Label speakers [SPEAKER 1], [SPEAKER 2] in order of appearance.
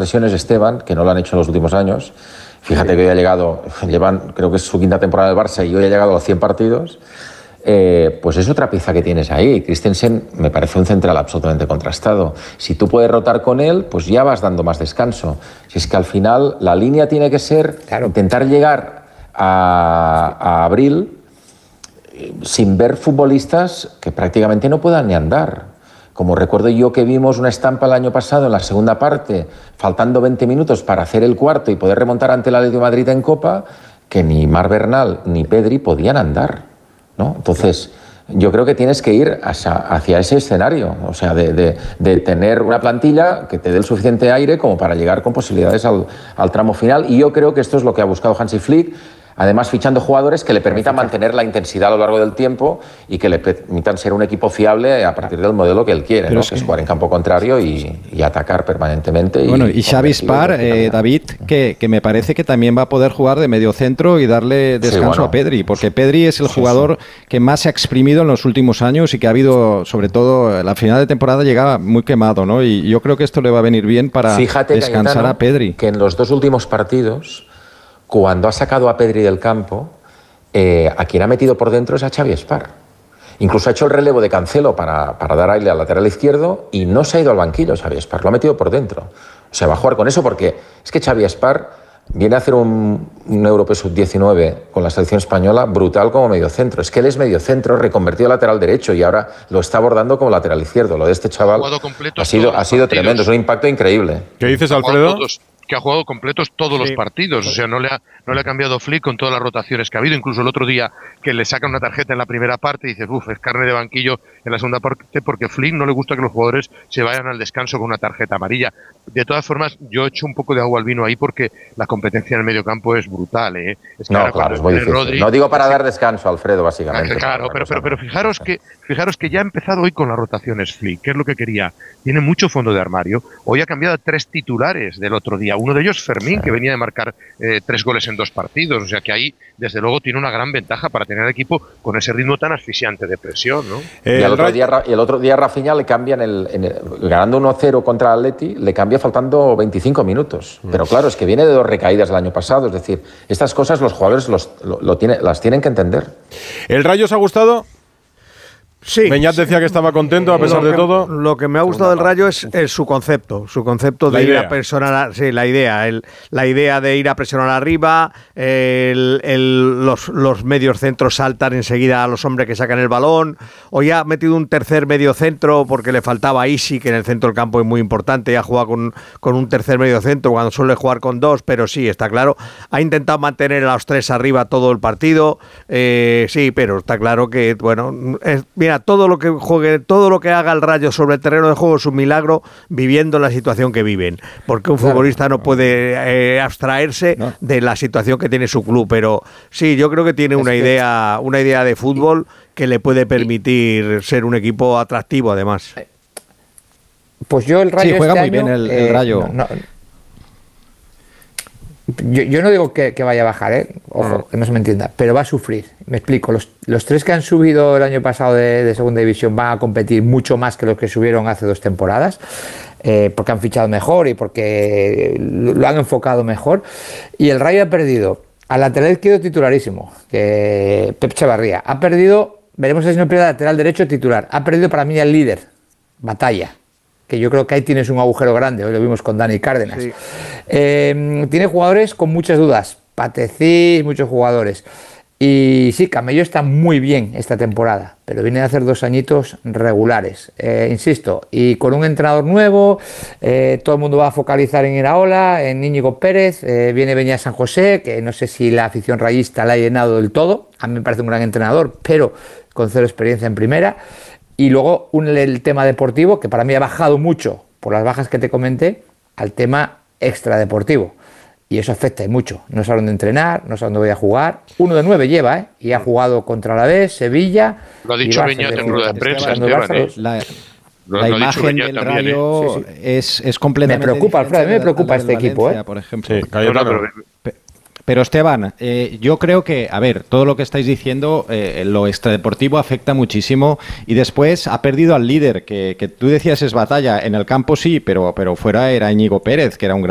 [SPEAKER 1] lesiones, Esteban, que no lo han hecho en los últimos años. Fíjate que hoy ha llegado, creo que es su quinta temporada del Barça y hoy ha llegado a los 100 partidos. Pues es otra pieza que tienes ahí. Christensen me parece un central absolutamente contrastado. Si tú puedes rotar con él, pues ya vas dando más descanso. Si es que al final la línea tiene que ser intentar llegar a abril sin ver futbolistas que prácticamente no puedan ni andar. Como recuerdo yo que vimos una estampa el año pasado en la segunda parte, faltando 20 minutos para hacer el cuarto y poder remontar ante el Atlético de Madrid en Copa, que ni Marc Bernal ni Pedri podían andar, ¿no? Entonces, yo creo que tienes que ir hacia ese escenario, o sea, de tener una plantilla que te dé el suficiente aire como para llegar con posibilidades al tramo final. Y yo creo que esto es lo que ha buscado Hansi Flick, además fichando jugadores que le permitan mantener la intensidad a lo largo del tiempo y que le permitan ser un equipo fiable a partir del modelo que él quiere, ¿no? Que es jugar en campo contrario y atacar permanentemente.
[SPEAKER 2] Bueno, y Xavi Spar, David, que me parece que también va a poder jugar de medio centro y darle descanso a Pedri, porque Pedri es el jugador que más se ha exprimido en los últimos años y que ha habido, sobre todo, la final de temporada llegaba muy quemado, ¿no? Y yo creo que esto le va a venir bien para descansar, Cayetano, a Pedri.
[SPEAKER 1] Que en los dos últimos partidos, cuando ha sacado a Pedri del campo, a quien ha metido por dentro es a Xavi Spar. Incluso ha hecho el relevo de Cancelo para dar aire al lateral izquierdo y no se ha ido al banquillo Xavi Spar, lo ha metido por dentro. O sea, va a jugar con eso porque es que Xavi Spar viene a hacer un Europeo Sub-19 con la selección española brutal como mediocentro. Es que él es mediocentro, reconvertido a lateral derecho y ahora lo está abordando como lateral izquierdo. Lo de este chaval ha sido tremendo, es un impacto increíble.
[SPEAKER 3] ¿Qué dices, Alfredo?
[SPEAKER 4] Que ha jugado completos todos los partidos, o sea, no le ha cambiado Flick con todas las rotaciones que ha habido, incluso el otro día que le sacan una tarjeta en la primera parte y dices, es carne de banquillo en la segunda parte, porque Flick no le gusta que los jugadores se vayan al descanso con una tarjeta amarilla. De todas formas, yo echo un poco de agua al vino ahí porque la competencia en el medio campo es brutal, ¿eh? Es que
[SPEAKER 1] claro, es muy difícil. Rodri, no digo para dar descanso, Alfredo, básicamente.
[SPEAKER 4] Claro, pero fijaros que ya ha empezado hoy con las rotaciones Flick, que es lo que quería. Tiene mucho fondo de armario. Hoy ha cambiado a 3 titulares del otro día. Uno de ellos, Fermín, que venía de marcar 3 goles en 2 partidos. O sea que ahí, desde luego, tiene una gran ventaja para tener el equipo con ese ritmo tan asfixiante de presión, ¿no?
[SPEAKER 1] Y el otro día Rafinha le cambian, ganando 1-0 contra el Atleti, le cambia faltando 25 minutos. Pero claro, es que viene de 2 recaídas el año pasado. Es decir, estas cosas los jugadores las tienen que entender.
[SPEAKER 3] ¿El Rayo os ha gustado?
[SPEAKER 5] Sí.
[SPEAKER 3] Beñat decía que estaba contento a pesar de todo.
[SPEAKER 5] Lo que me ha gustado del Rayo es su concepto de ir a presionar, la idea de ir a presionar arriba, los medios centros saltan enseguida a los hombres que sacan el balón. Hoy ha metido un tercer medio centro porque le faltaba Isi, que en el centro del campo es muy importante, y ha jugado con un tercer medio centro cuando suele jugar con 2, pero sí, está claro. Ha intentado mantener a los 3 arriba todo el partido, sí, pero está claro que, mira, todo lo que juegue, todo lo que haga el Rayo sobre el terreno de juego es un milagro viviendo la situación que viven, porque un futbolista no puede abstraerse de la situación que tiene su club, pero sí, yo creo que tiene una idea de fútbol que le puede permitir ser un equipo atractivo además.
[SPEAKER 6] Pues yo el Rayo
[SPEAKER 2] juega muy bien el Rayo.
[SPEAKER 6] Yo no digo que vaya a bajar, ojo, que no se me entienda, pero va a sufrir. Me explico, los 3 que han subido el año pasado de segunda división van a competir mucho más que los que subieron hace 2 temporadas, porque han fichado mejor y porque lo han enfocado mejor. Y el Rayo ha perdido al lateral izquierdo titularísimo, que Pep Chavarría. Ha perdido, veremos si no pierde al lateral derecho titular. Ha perdido para mí al líder, Batalla, que yo creo que ahí tienes un agujero grande, hoy lo vimos con Dani Cárdenas. Sí. Tiene jugadores con muchas dudas, Patecís, muchos jugadores. Y sí, Camello está muy bien esta temporada, pero viene a hacer 2 añitos regulares, insisto, y con un entrenador nuevo, todo el mundo va a focalizar en Iraola, en Íñigo Pérez, viene Beñat San José, que no sé si la afición rayista la ha llenado del todo, a mí me parece un gran entrenador, pero con 0 experiencia en primera. Y luego el tema deportivo, que para mí ha bajado mucho por las bajas que te comenté, al tema extradeportivo. Y eso afecta mucho. No sabe dónde entrenar, no sabe dónde voy a jugar. 1 de 9 lleva, y ha jugado contra Alavés, Sevilla.
[SPEAKER 4] Lo ha dicho Beñat en rueda de prensa,
[SPEAKER 2] La imagen del Rayo es completamente...
[SPEAKER 6] Me preocupa, Alfredo, a mí me preocupa este equipo.
[SPEAKER 2] Por ejemplo. Sí, pero Esteban, yo creo que, a ver, todo lo que estáis diciendo, lo extradeportivo afecta muchísimo y después ha perdido al líder, que tú decías es Batalla, en el campo sí, pero fuera era Íñigo Pérez, que era un gran